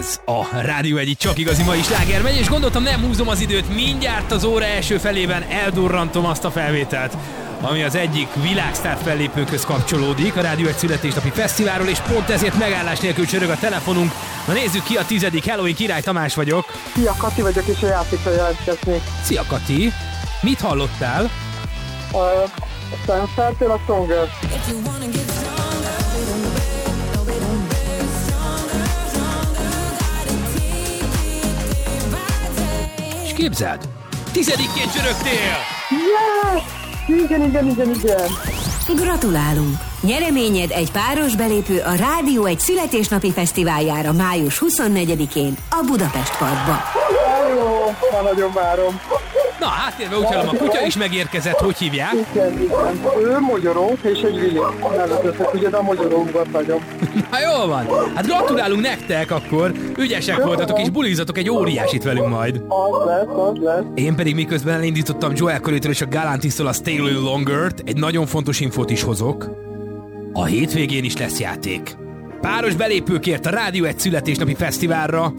Ez a Rádió Egy csak igazi mai sláger megy, és gondoltam, nem húzom az időt, mindjárt az óra első felében eldurrantom azt a felvételt, ami az egyik világsztár fellépőkhöz kapcsolódik, a Rádió Egy születésnapi fesztiválról, és pont ezért megállás nélkül csörög a telefonunk. Na nézzük ki a 10. Halloween, Király Tamás vagyok. Szia, Kati vagyok, és a játékra jelentkeznék. Szia Kati, mit hallottál? A Stanfordtől a Stronger. És képzeld, 10-ként csörögtél! Yes! Igen. Gratulálunk! Nyereményed egy páros belépő a Rádió Egy születésnapi fesztiváljára május 24-én a Budapest Parkba. Jó, már nagyon várom. Na, háttérben úgy hallom, a kutya is megérkezett, hogy hívják? Igen. Ő mogyorónk és egy Willi. Nevezettek, ugye, de a mogyorónkban vagyok. Na jól van, hát gratulálunk nektek akkor, ügyesek voltatok és bulizatok egy óriásit velünk majd. Az lesz. Én pedig miközben elindítottam Joel Corey-től és a Galantis-től a Stay a Little Longer-t, egy nagyon fontos infót is hozok. A hétvégén is lesz játék. Páros belépőkért a Rádió Egy születésnapi fesztiválra